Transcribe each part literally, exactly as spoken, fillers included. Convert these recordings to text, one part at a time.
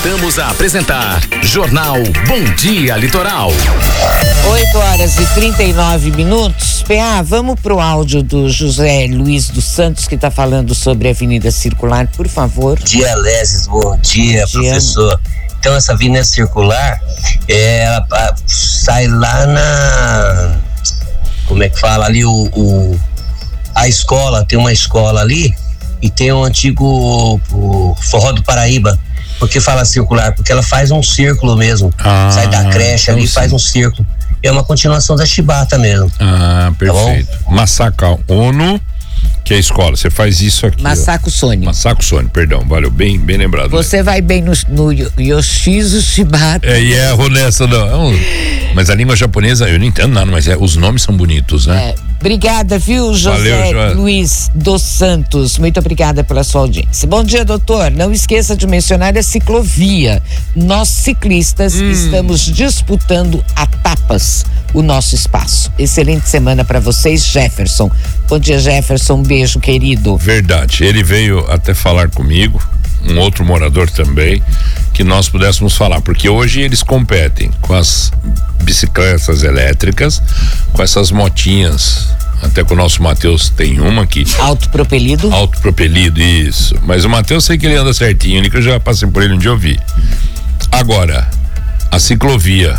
Voltamos a apresentar Jornal Bom Dia Litoral. oito horas e trinta e nove minutos. P A, vamos pro áudio do José Luiz dos Santos, que está falando sobre a Avenida Circular, por favor. Bom dia, Leses, bom dia, Bom dia. professor. Então, essa Avenida Circular, é, ela a, sai lá na... Como é que fala ali? O, o, a escola, tem uma escola ali e tem o antigo o Forró do Paraíba. Por que fala circular? Porque ela faz um círculo mesmo. Ah, sai da creche ali e faz um círculo. É uma continuação da Chibata mesmo. Ah, perfeito. Tá, Massacal ONU, que é a escola. Você faz isso aqui. Massaco Sônia. Massaco Sônia, perdão. Valeu, bem, bem lembrado. Você né? vai bem no, no Yoshizu Shibata. É, e erro nessa, não. É um, mas a língua japonesa, eu não entendo nada, mas é, os nomes são bonitos, né? É, obrigada, viu, José Valeu, Luiz dos Santos. Muito obrigada pela sua audiência. Bom dia, doutor. Não esqueça de mencionar a ciclovia. Nós, ciclistas, hum. estamos disputando a tapas o nosso espaço. Excelente semana para vocês, Jefferson. Bom dia, Jefferson. Um beijo, querido. Verdade. Ele veio até falar comigo, um outro morador também, que nós pudéssemos falar, porque hoje eles competem com as bicicletas elétricas, com essas motinhas, até que o nosso Matheus tem uma aqui. Autopropelido? Autopropelido, isso. Mas o Matheus, sei que ele anda certinho, ele que eu já passei por ele um dia eu vi. Agora, a ciclovia.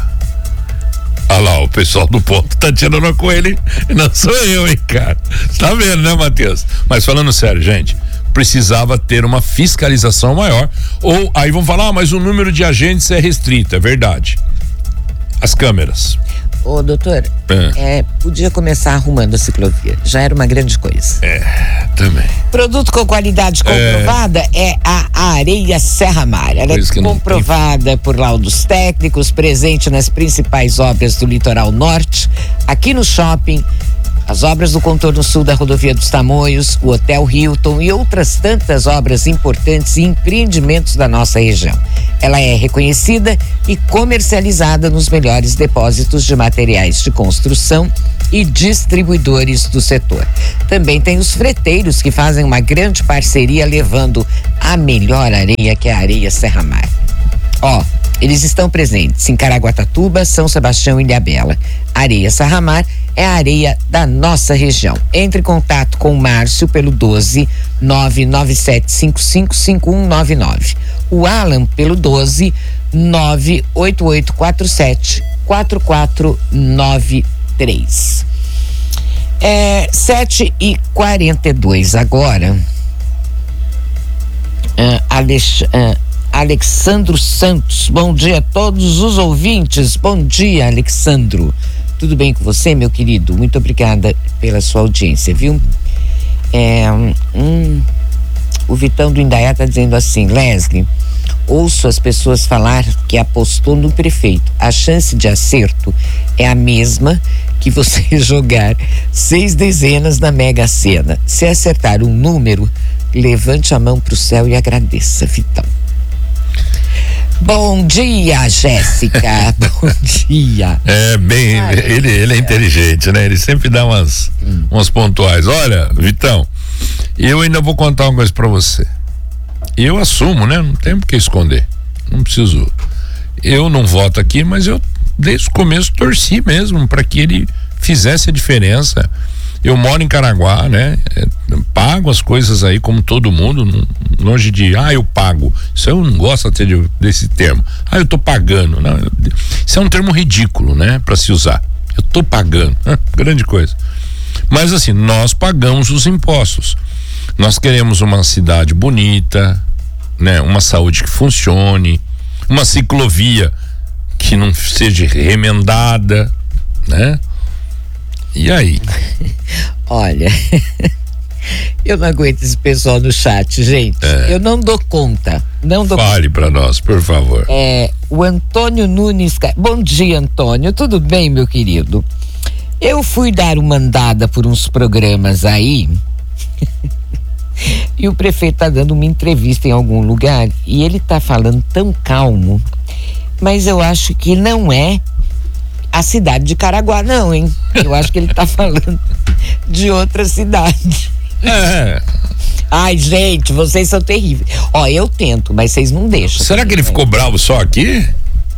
Olha lá, o pessoal do ponto tá tirando com ele, não sou eu, hein, cara. Tá vendo, né, Matheus? Mas falando sério, gente, precisava ter uma fiscalização maior, ou aí vão falar, ah, mas o número de agentes é restrito, é verdade. As câmeras. Ô, doutor, é. É, podia começar arrumando a ciclovia, já era uma grande coisa. É, também. Produto com qualidade comprovada é, é a Areia Serra Mar. Ela é comprovada por laudos técnicos, presente nas principais obras do litoral norte, aqui no shopping, as obras do contorno sul da rodovia dos Tamoios, o Hotel Hilton e outras tantas obras importantes e empreendimentos da nossa região. Ela é reconhecida e comercializada nos melhores depósitos de materiais de construção e distribuidores do setor. Também tem os freteiros que fazem uma grande parceria levando a melhor areia, que é a Areia Serra Mar. Ó, eles estão presentes em Caraguatatuba, São Sebastião e Ilhabela. Areia Serra Mar é a areia da nossa região. Entre em contato com o Márcio pelo doze nove nove sete cinco cinco cinco um nove nove. O Alan pelo doze nove oito oito quatro sete quatro quatro nove três. É sete e quarenta e dois agora. Uh, Alex, uh, Alexandro Santos, bom dia a todos os ouvintes. Bom dia, Alexandro. Tudo bem com você, meu querido? Muito obrigada pela sua audiência, viu? É, um, o Vitão do Indaiá está dizendo assim: Leslie, ouço as pessoas falar que apostou no prefeito. A chance de acerto é a mesma que você jogar seis dezenas na Mega Sena. Se acertar um número, levante a mão para o céu e agradeça, Vitão. Bom dia, Jéssica. Bom dia. É bem, Ai, ele, ele é inteligente, né? Ele sempre dá umas, hum. umas pontuais. Olha, Vitão, eu ainda vou contar uma coisa pra você. Eu assumo, né? Não tem por que esconder. Não preciso. Eu não voto aqui, mas eu desde o começo torci mesmo para que ele fizesse a diferença. Eu moro em Caraguá, né? É, pago as coisas aí como todo mundo, não, longe de, ah, eu pago. Isso eu não gosto até de, desse termo. Ah, eu tô pagando. Não, isso é um termo ridículo, né? Para se usar. Eu tô pagando. Ah, grande coisa. Mas assim, nós pagamos os impostos. Nós queremos uma cidade bonita, né? Uma saúde que funcione, uma ciclovia que não seja remendada, né? E aí? Olha, eu não aguento esse pessoal no chat, gente. É. Eu não dou conta. Não dou Fale para nós, por favor. É, o Antônio Nunes. Bom dia, Antônio. Tudo bem, meu querido? Eu fui dar uma andada por uns programas aí e o prefeito tá dando uma entrevista em algum lugar e ele tá falando tão calmo, mas eu acho que não é a cidade de Caraguá, não, hein? Eu acho que ele tá falando de outra cidade. É. Ai, gente, vocês são terríveis. Ó, eu tento, mas vocês não deixam. Será que ele ficou bravo só aqui?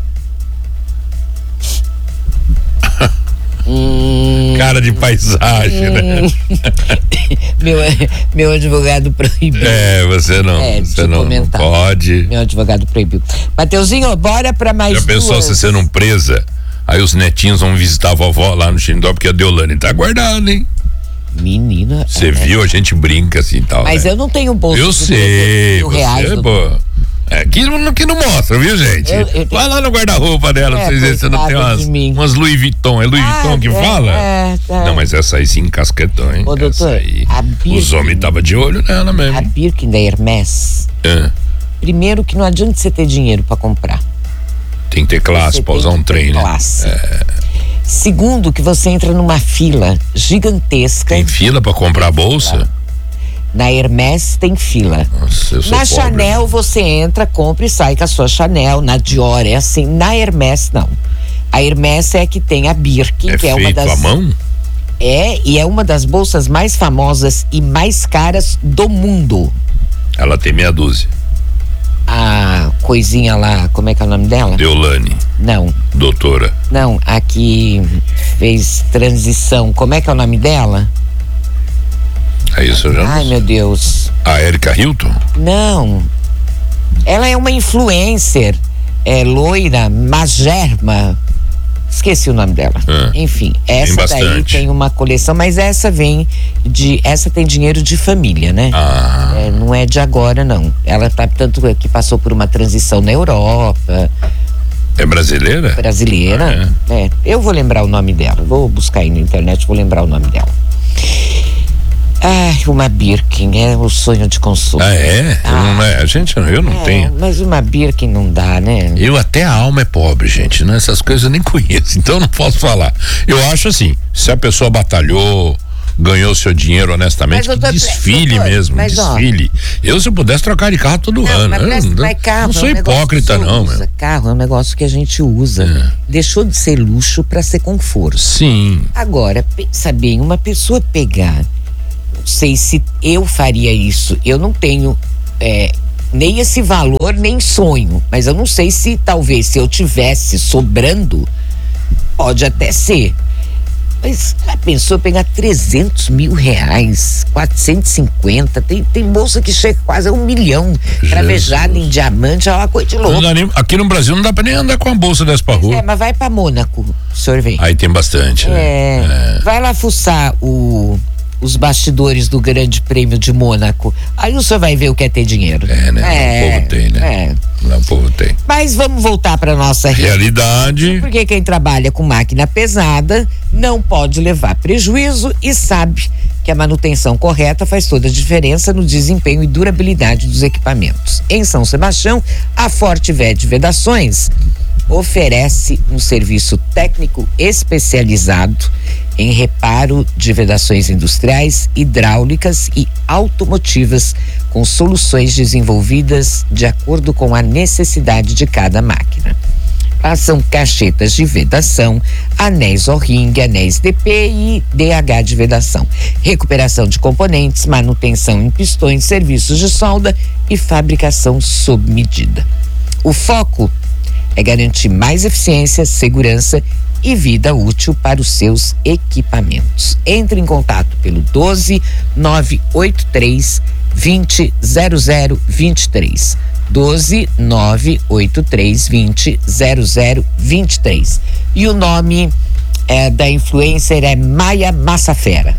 Hum, Cara de paisagem, hum, né? meu, meu advogado proibiu. É, você não, é, você não, não pode. Meu advogado proibiu. Mateuzinho, bora pra mais Já duas. pensou você sendo presa? Aí os netinhos vão visitar a vovó lá no Xindó, porque a Deolane tá guardada, hein? Menina. Você é, viu? A gente brinca assim e tal. Mas né? Eu não tenho bolsa. Eu sei. Você, reais do... pô. É, que, que não mostra, viu, gente? Eu, eu, Vai lá no guarda-roupa dela, é, pra vocês verem se não tem umas, umas Louis Vuitton. É Louis ah, Vuitton que é, fala? É, é. Não, mas essa aí sim encasquetou, hein? Ô, doutor, aí, a Birkin, os homens estavam de olho nela mesmo. A Birkin da Hermès. É. Primeiro que não adianta você ter dinheiro pra comprar. Tem que ter classe pra usar um trem, né? Classe. É. Segundo, que você entra numa fila gigantesca. Tem fila pra comprar a bolsa? Na Hermès tem fila. Nossa, eu sou na pobre. Chanel você entra, compra e sai com a sua Chanel. Na Dior é assim. Na Hermès não. A Hermès é que tem a Birkin, é que é uma das. À mão? É, e é uma das bolsas mais famosas e mais caras do mundo. Ela tem meia dúzia. A coisinha lá, como é que é o nome dela? Deolane. Não. Doutora. Não, a que fez transição, como é que é o nome dela? É isso, já. Ai, meu Deus. A Erika Hilton? Não. Ela é uma influencer, é loira, magerma. Esqueci o nome dela. Ah, Enfim, essa daí tem uma coleção, mas essa vem de, essa tem dinheiro de família, né? Ah. É, não é de agora, não. Ela tá, tanto que passou por uma transição na Europa. É brasileira? Brasileira. Ah, é. é. Eu vou lembrar o nome dela. Vou buscar aí na internet, vou lembrar o nome dela. Ai, uma Birkin é o sonho de consumo. Ah, é? Ah, eu não, é gente, eu não é, tenho. Mas uma Birkin não dá, né? Eu até a alma é pobre, gente, né? Essas coisas eu nem conheço, então eu não posso falar. Eu acho assim, se a pessoa batalhou, ganhou seu dinheiro honestamente, mas, doutor, desfile doutor, mesmo, mas, desfile. Ó, eu, se eu pudesse trocar de carro todo não, ano. Mas eu, não, carro, não sou é um hipócrita, não. Usa. Carro é um negócio que a gente usa. É. Deixou de ser luxo para ser conforto. Sim. Agora, pensa bem, uma pessoa pegar, não sei se eu faria isso, eu não tenho é, nem esse valor, nem sonho, mas eu não sei se talvez se eu tivesse sobrando, pode até ser. Mas a pessoa pegar trezentos mil reais, quatrocentos e cinquenta, tem, tem bolsa que chega quase a um milhão, cravejada em diamante, é uma coisa de louco. Nem, aqui no Brasil não dá pra nem andar com uma bolsa dessa pra rua. É, mas vai pra Mônaco, o senhor vê. Aí tem bastante, né? É, é. Vai lá fuçar o, os bastidores do Grande Prêmio de Mônaco, aí o senhor vai ver o que é ter dinheiro. É, né? É, o povo tem, né? É. Não, o povo tem. Mas vamos voltar para nossa realidade. Porque quem trabalha com máquina pesada não pode levar prejuízo e sabe que a manutenção correta faz toda a diferença no desempenho e durabilidade dos equipamentos. Em São Sebastião, a Fortived Vedações oferece um serviço técnico especializado em reparo de vedações industriais, hidráulicas e automotivas, com soluções desenvolvidas de acordo com a necessidade de cada máquina. Lá são caixetas de vedação, anéis O-ring, anéis D P e D H de vedação, recuperação de componentes, manutenção em pistões, serviços de solda e fabricação sob medida. O foco é garantir mais eficiência, segurança e vida útil para os seus equipamentos. Entre em contato pelo doze, nove oito três, vinte, zero zero vinte e três. doze, nove oito três, vinte, zero zero vinte e três. E o nome é, da influencer é Maia Massafera.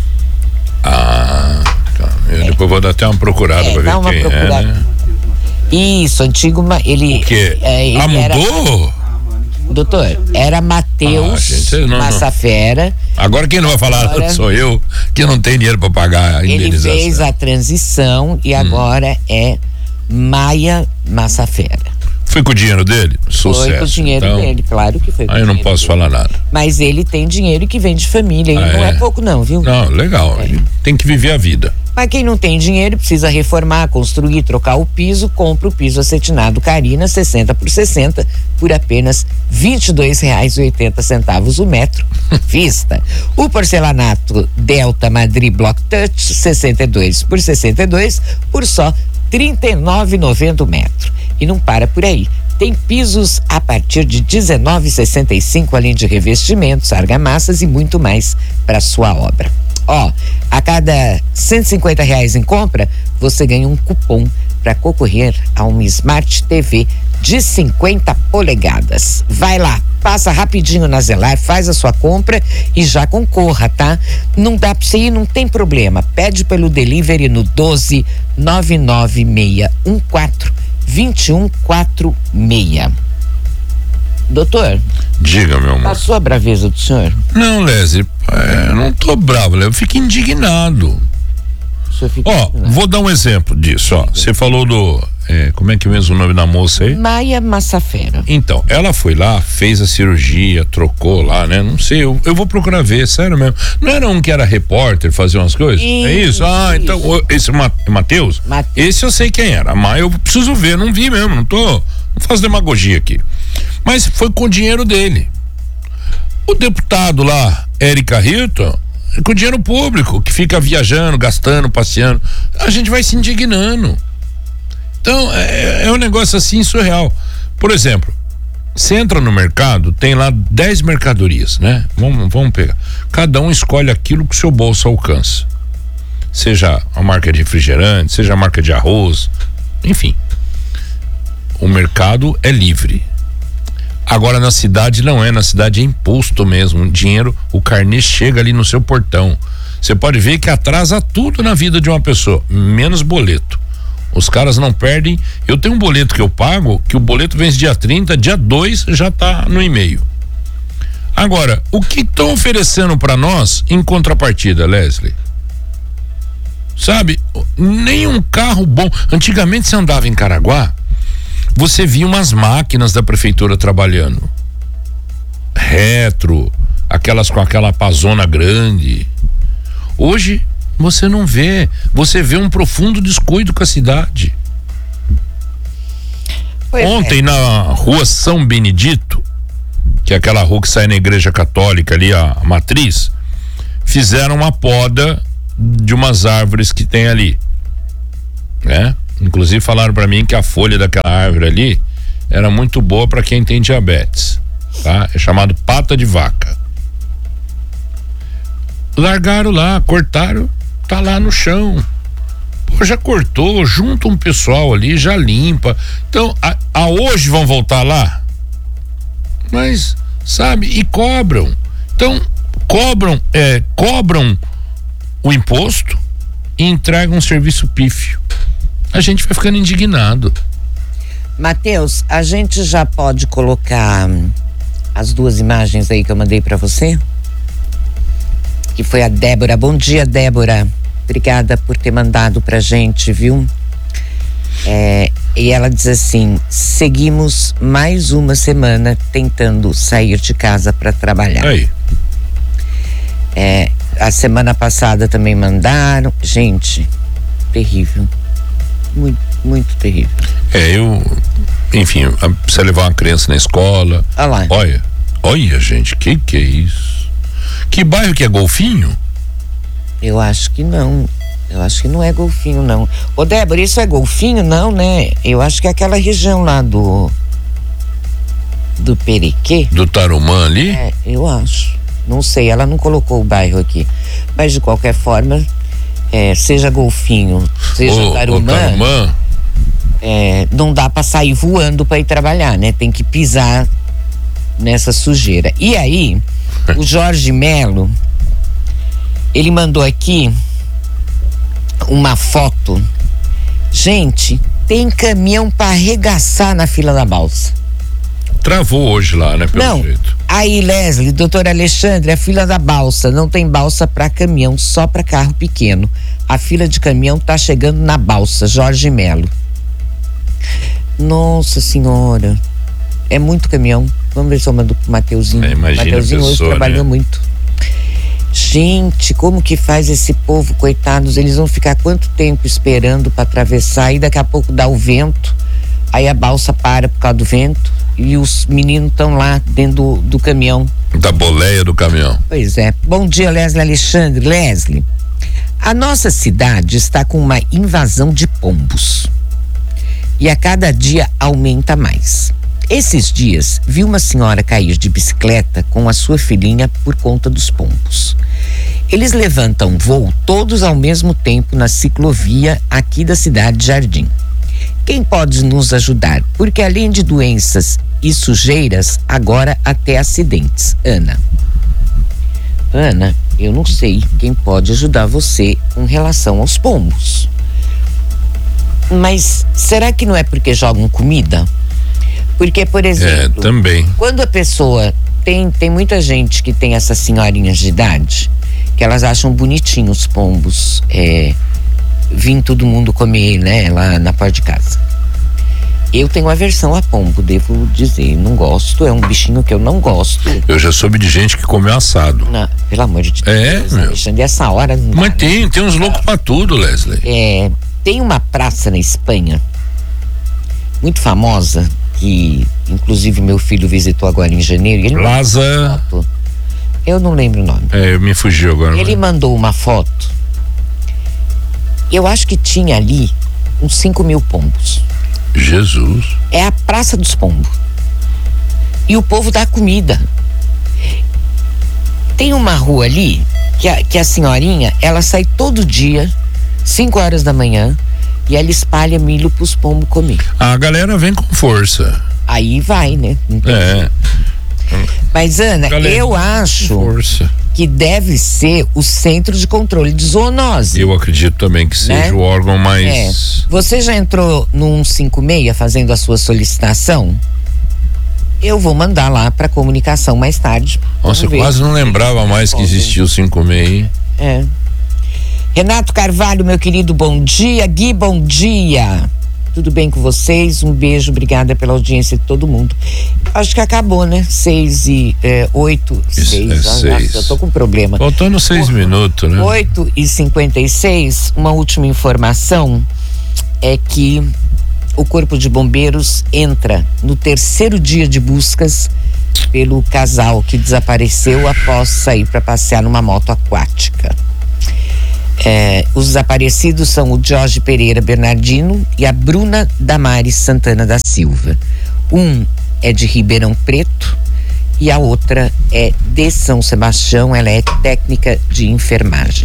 Ah, tá. Eu é. depois vou dar até uma procurada é, para ver quem procurada. é, né? Isso, antigo, ele... O quê? É, ele ah, mudou? Era, doutor, era Matheus ah, Massafera. Agora quem não vai falar agora, sou eu, que não tem dinheiro para pagar a indenização. Ele fez a transição e hum. agora é Maia Massafera. Foi com o dinheiro dele? Sucesso. Foi com o dinheiro então, dele, claro que foi com aí eu não posso dele. falar nada. Mas ele tem dinheiro que vem de família, e ah, não é? é pouco não, viu? Não, legal, é. Ele tem que viver a vida. Mas quem não tem dinheiro, precisa reformar, construir, trocar o piso, compra o piso acetinado Carina sessenta por sessenta por apenas vinte e dois reais e oitenta centavos o metro. Vista. O porcelanato Delta Madrid Block Touch sessenta e dois por sessenta e dois por só trinta e nove reais e noventa centavos o metro. E não para por aí. Tem pisos a partir de dezenove reais e sessenta e cinco centavos, além de revestimentos, argamassas e muito mais para sua obra. Ó, a cada cento e cinquenta reais em compra, você ganha um cupom para concorrer a uma Smart T V de cinquenta polegadas. Vai lá, passa rapidinho na Zelar, faz a sua compra e já concorra, tá? Não dá pra você ir, não tem problema. Pede pelo delivery no doze nove nove seis um quatro dois um quatro seis. Doutor, diga, meu amor. Passou a braveza do senhor? Não, Leslie, é, não tô bravo, eu fico indignado. Ó, oh, vou dar um exemplo disso, ó. Você falou do, é, como é que é mesmo o nome da moça aí? Maia Massafera. Então, ela foi lá, fez a cirurgia, trocou lá, né? Não sei, eu, eu vou procurar ver, sério mesmo. Não era um que era repórter, fazia umas coisas? Isso, é isso? Ah, isso. Então, esse é Matheus? Esse eu sei quem era, mas eu preciso ver, não vi mesmo, não tô, não faço demagogia aqui. Mas foi com o dinheiro dele. O deputado lá, Érica Hilton, é com dinheiro público, que fica viajando, gastando, passeando. A gente vai se indignando. Então, é, é um negócio assim surreal. Por exemplo, você entra no mercado, tem lá dez mercadorias, né? Vamos, vamos pegar. Cada um escolhe aquilo que o seu bolso alcança. Seja a marca de refrigerante, seja a marca de arroz, enfim. O mercado é livre. Agora na cidade não é, na cidade é imposto mesmo, o dinheiro, o carnê chega ali no seu portão. Você pode ver que atrasa tudo na vida de uma pessoa, menos boleto. Os caras não perdem. Eu tenho um boleto que eu pago, que o boleto vence dia trinta, dia dois já tá no e-mail. Agora, o que estão oferecendo para nós em contrapartida, Leslie? Sabe, nenhum carro bom. Antigamente você andava em Caraguá, você via umas máquinas da prefeitura trabalhando. Retro, aquelas com aquela pazona grande. Hoje você não vê, você vê um profundo descuido com a cidade. Pois Ontem é. Na rua São Benedito, que é aquela rua que sai na igreja católica ali, a, a matriz, fizeram uma poda de umas árvores que tem ali, né? Inclusive falaram para mim que a folha daquela árvore ali era muito boa para quem tem diabetes, tá? É chamado pata de vaca. Largaram lá, cortaram, tá lá no chão. Pô, já cortou, junta um pessoal ali, já limpa. Então, a, a hoje vão voltar lá? Mas, sabe, e cobram. Então, cobram, é, cobram o imposto e entregam um serviço pífio. A gente vai ficando indignado. Matheus, a gente já pode colocar as duas imagens aí que eu mandei para você? Que foi a Débora. Bom dia, Débora. Obrigada por ter mandado pra gente, viu? É, e ela diz assim: seguimos mais uma semana tentando sair de casa para trabalhar. Aí. É, a semana passada também mandaram. Gente, terrível. Muito, muito terrível. É, eu, enfim, precisa levar uma criança na escola. Olha lá. Olha, olha, gente, que que é isso? Que bairro que é Golfinho? Eu acho que não. Eu acho que não é Golfinho, não. Ô, Débora, isso é Golfinho, não, né? Eu acho que é aquela região lá do do Perequê. Do Tarumã ali? É, eu acho. Não sei, ela não colocou o bairro aqui. Mas de qualquer forma, é, seja Golfinho, seja o, Tarumã, o Tarumã. É, não dá pra sair voando pra ir trabalhar, né? Tem que pisar nessa sujeira. E aí, o Jorge Melo, ele mandou aqui uma foto. Gente, tem caminhão pra arregaçar na fila da balsa. Travou hoje lá, né? Pelo não, jeito. Aí, Leslie, doutor Alexandre, a fila da balsa não tem balsa para caminhão, só para carro pequeno. A fila de caminhão tá chegando na balsa, Jorge Melo. Nossa senhora, é muito caminhão. Vamos ver se eu mando pro Mateuzinho. É, imagina, Mateuzinho pessoa, hoje trabalhou né? muito. Gente, como que faz esse povo, coitados? Eles vão ficar quanto tempo esperando para atravessar e daqui a pouco dá o vento, aí a balsa para por causa do vento e os meninos estão lá dentro do, do caminhão. Da boleia do caminhão. Pois é. Bom dia, Leslie Alexandre. Leslie, a nossa cidade está com uma invasão de pombos e a cada dia aumenta mais. Esses dias, vi uma senhora cair de bicicleta com a sua filhinha por conta dos pombos. Eles levantam voo todos ao mesmo tempo na ciclovia aqui da cidade de Jardim. Quem pode nos ajudar? Porque além de doenças e sujeiras, agora até acidentes. Ana. Ana, eu não sei quem pode ajudar você com relação aos pombos. Mas será que não é porque jogam comida? Porque, por exemplo, é, também. Quando a pessoa tem, tem muita gente que tem essas senhorinhas de idade, que elas acham bonitinhos os pombos, é, vim todo mundo comer, né, lá na porta de casa. Eu tenho aversão a pombo, devo dizer, não gosto, é um bichinho que eu não gosto. Eu já soube de gente que comeu assado. Não, pelo amor de Deus. É, meu. Alexandre, essa hora não dá, Mas né? tem, tem uns loucos pra tudo, Leslie. É, tem uma praça na Espanha, muito famosa, que inclusive meu filho visitou agora em janeiro. Ele Laza. Eu não lembro o nome. É, me fugiu agora. Ele mandou uma foto. Eu acho que tinha ali uns cinco mil pombos. Jesus. É a Praça dos Pombos. E o povo dá comida. Tem uma rua ali que a, que a senhorinha, ela sai todo dia, cinco horas da manhã, e ela espalha milho pros pombos comer. A galera vem com força. Aí vai, né? Então, é. Mas, Ana, galera, eu acho força. que deve ser o Centro de Controle de Zoonose. Eu acredito também que seja, né, o órgão mais... É. Você já entrou no cento e cinquenta e seis fazendo a sua solicitação? Eu vou mandar lá para comunicação mais tarde. Nossa, eu quase não lembrava mais que existia o cinquenta e seis. É. Renato Carvalho, meu querido, bom dia. Gui, bom dia. Tudo bem com vocês? Um beijo, obrigada pela audiência de todo mundo. Acho que acabou, né? Seis e é, oito. Isso, seis. é Ah, seis. eu tô com problema. Faltando seis o, minutos, né? Oito e cinquenta e seis. Uma última informação é que o Corpo de Bombeiros entra no terceiro dia de buscas pelo casal que desapareceu após sair para passear numa moto aquática. É, os desaparecidos são o Jorge Pereira Bernardino e a Bruna Damares Santana da Silva. Um é de Ribeirão Preto e a outra é de São Sebastião, ela é técnica de enfermagem.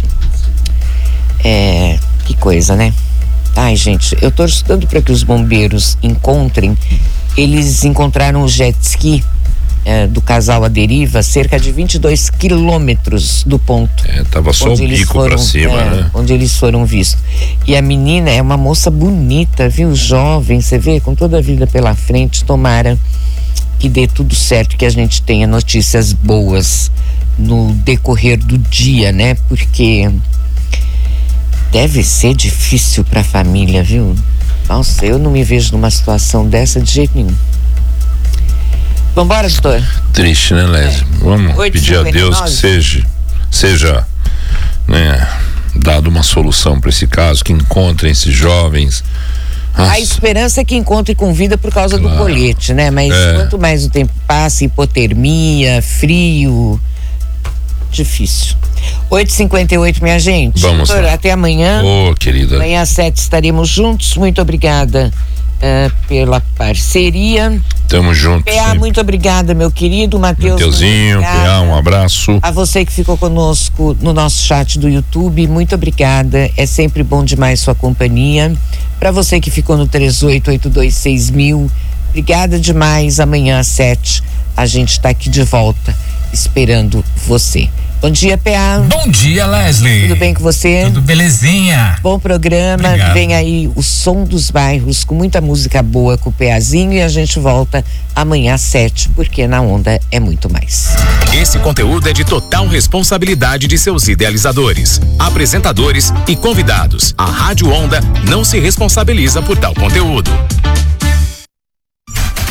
É, que coisa, né? Ai, gente, eu tô estudando para que os bombeiros encontrem. Eles encontraram o jet ski É, do casal à deriva, cerca de vinte e dois quilômetros do ponto. É, tava só o bico foram, pra cima, é, né? Onde eles foram vistos. E a menina é uma moça bonita, viu? Jovem, você vê, com toda a vida pela frente. Tomara que dê tudo certo, que a gente tenha notícias boas no decorrer do dia, né? Porque deve ser difícil pra família, viu? Nossa, eu não me vejo numa situação dessa de jeito nenhum. Vambora, doutor. Triste, né, Leslie? É. Vamos pedir a Deus que seja, seja, né, dado uma solução para esse caso, que encontrem esses jovens. Nossa. A esperança é que encontre com vida por causa claro. do colete, né? Mas é. quanto mais o tempo passa, hipotermia, frio, difícil. oito e cinquenta e oito, minha gente. Vamos doutor, lá. Até amanhã. Ô, oh, querida. Amanhã às sete estaremos juntos. Muito obrigada uh, pela parceria. Tamo junto. P A, muito obrigada, meu querido. Matheus. Mateuzinho, P A, um abraço. A você que ficou conosco no nosso chat do YouTube, muito obrigada. É sempre bom demais sua companhia. Para você que ficou no três oito oito dois seis mil, obrigada demais. Amanhã às sete a gente tá aqui de volta esperando você. Bom dia, P A. Bom dia, Leslie. Tudo bem com você? Tudo belezinha. Bom programa. Obrigado. Vem aí o Som dos Bairros com muita música boa com o Peazinho e a gente volta amanhã às sete, porque na Onda é muito mais. Esse conteúdo é de total responsabilidade de seus idealizadores, apresentadores e convidados. A Rádio Onda não se responsabiliza por tal conteúdo.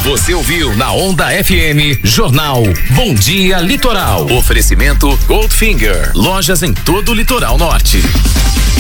Você ouviu na Onda F M, Jornal Bom Dia Litoral. Oferecimento Goldfinger, lojas em todo o litoral norte.